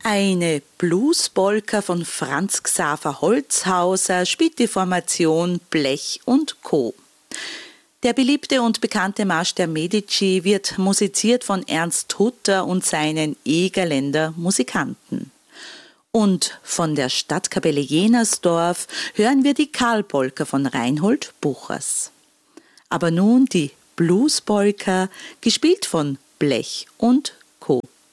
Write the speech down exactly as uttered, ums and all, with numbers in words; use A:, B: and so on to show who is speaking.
A: Eine Bluespolka von Franz Xaver Holzhauser spielt die Formation Blech und Co. Der beliebte und bekannte Marsch der Medici wird musiziert von Ernst Hutter und seinen Egerländer Musikanten. Und von der Stadtkapelle Jennersdorf hören wir die Karlpolka von Reinhold Buchers. Aber nun die Bluespolka, gespielt von Blech und Co.